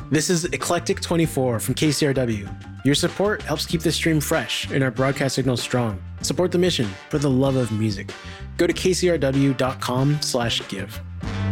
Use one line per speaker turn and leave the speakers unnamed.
This is Eclectic24 from KCRW. Your support helps keep this stream fresh and our broadcast signal strong. Support the mission for the love of music. Go to kcrw.com/give.